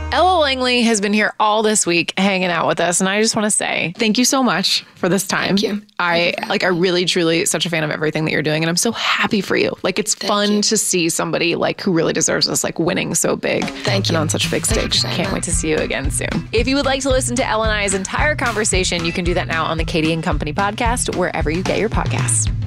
Ella Langley has been here all this week hanging out with us. And I just want to say thank you so much for this time. Thank you. I really, truly such a fan of everything that you're doing. And I'm so happy for you. Like, it's fun to see somebody like who really deserves this, like winning so big. Thank you. And on such a big stage. Can't wait to see you again soon. If you would like to listen to Ella and I's entire conversation, you can do that now on the Katie and Company podcast, wherever you get your podcasts.